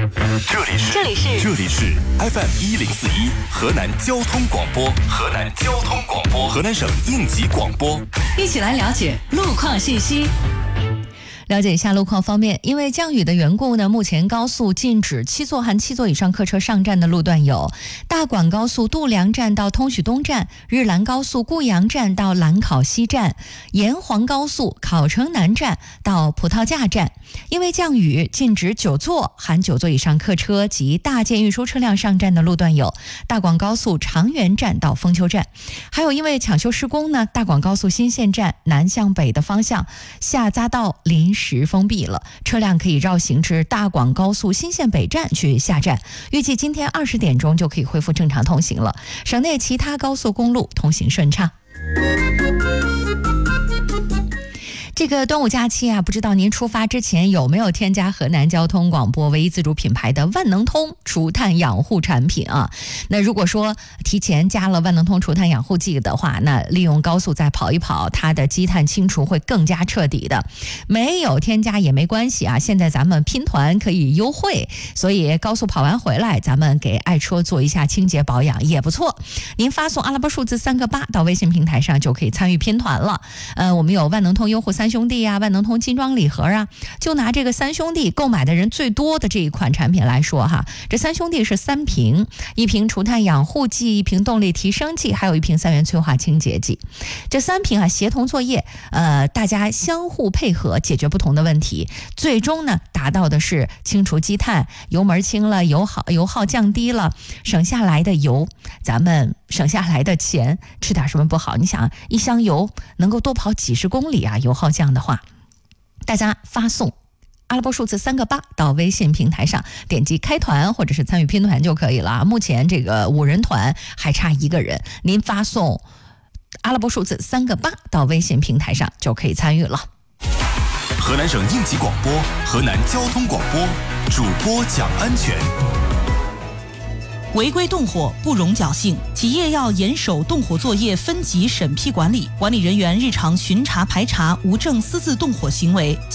这里是 FM1041河南交通广播，河南省应急广播， 一起来了解路况信息。了解一下路况方面，因为降雨的缘故呢，目前高速禁止7座含7座以上客车上站的路段有大广高速度梁站到通许东站，日兰高速固阳站到兰考西站，沿黄高速考城南站到葡萄架站。因为降雨，禁止9座含9座以上客车及大件运输车辆上站的路段有大广高速长垣站到丰丘站。还有因为抢修施工呢，大广高速新线站南向北的方向下匝道临时封闭了，车辆可以绕行至大广高速新线北站去下站。预计今天20点钟就可以恢复正常通行了。省内其他高速公路通行顺畅。这个端午假期啊，不知道您出发之前有没有添加河南交通广播唯一自主品牌的万能通除碳养护产品啊？那如果说提前加了万能通除碳养护剂的话，那利用高速再跑一跑，它的积碳清除会更加彻底的。没有添加也没关系啊，现在咱们拼团可以优惠，所以高速跑完回来，咱们给爱车做一下清洁保养也不错。您发送阿拉伯数字3个8到微信平台上就可以参与拼团了。我们有万能通优惠3兄弟啊，万能通金装礼盒啊，就拿这个3兄弟购买的人最多的这一款产品来说哈，这3兄弟是3瓶，1瓶除碳养护剂，1瓶动力提升剂，还有1瓶3元催化清洁剂。这3瓶啊协同作业，大家相互配合解决不同的问题，最终呢达到的是清除积碳，油门轻了，油耗降低了，省下来的油，咱们省下来的钱，吃点什么不好？你想一箱油能够多跑几十公里啊，油耗降的话，大家发送阿拉伯数字3个8到微信平台上，点击开团或者是参与拼团就可以了。目前这个5人团还差1个人，您发送阿拉伯数字3个8到微信平台上就可以参与了。 河南省应急广播，河南交通广播，主播讲安全。 违规动火不容侥幸，企业要严守动火作业分级审批管理，管理人员日常巡查排查无证私自动火行为。